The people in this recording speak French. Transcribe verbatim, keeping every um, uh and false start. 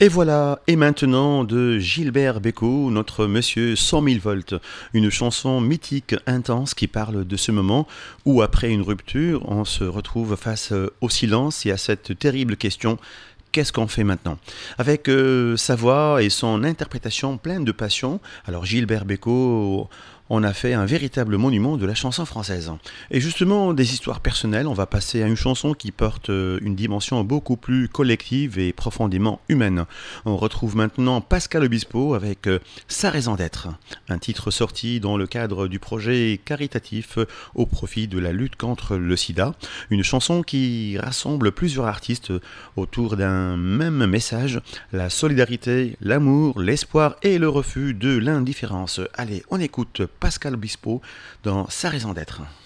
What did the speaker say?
Et voilà, et maintenant de Gilbert Bécaud, notre monsieur cent mille volts, une chanson mythique, intense qui parle de ce moment où après une rupture, on se retrouve face au silence et à cette terrible question: qu'est-ce qu'on fait maintenant? Avec euh, sa voix et son interprétation pleine de passion, alors Gilbert Bécaud on a fait un véritable monument de la chanson française. Et justement, des histoires personnelles, on va passer à une chanson qui porte euh, une dimension beaucoup plus collective et profondément humaine. On retrouve maintenant Pascal Obispo avec euh, Sa raison d'être, un titre sorti dans le cadre du projet caritatif euh, au profit de la lutte contre le sida. Une chanson qui rassemble plusieurs artistes autour d'un même message: la solidarité, l'amour, l'espoir et le refus de l'indifférence. Allez, on écoute Pascal Obispo dans Sa raison d'être.